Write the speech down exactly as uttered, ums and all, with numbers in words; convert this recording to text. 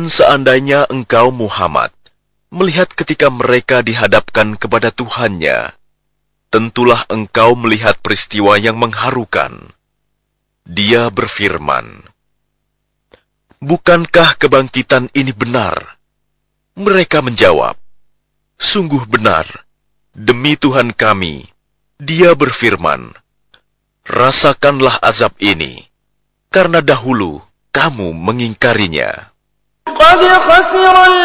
Dan seandainya engkau Muhammad melihat ketika mereka dihadapkan kepada Tuhannya, tentulah engkau melihat peristiwa yang mengharukan. Dia berfirman, "Bukankah kebangkitan ini benar?" Mereka menjawab, "Sungguh benar, demi Tuhan kami." Dia berfirman, "Rasakanlah azab ini, karena dahulu kamu mengingkarinya." قد خسر